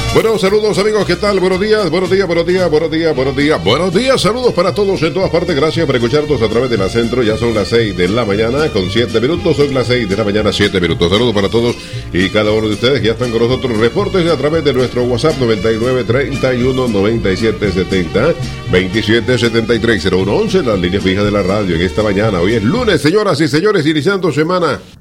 Bueno, saludos amigos, ¿qué tal? Buenos días, buenos días, buenos días, buenos días, buenos días, buenos días, saludos para todos en todas partes, gracias por escucharnos a través de la Centro, ya son las 6 de la mañana con 7 minutos, son las 6 de la mañana, 7 minutos, saludos para todos y cada uno de ustedes que ya están con nosotros, reportes a través de nuestro WhatsApp 99 31 97 70 27 73 01 11, las líneas fijas de la radio en esta mañana, hoy es lunes, señoras y señores, iniciando semana.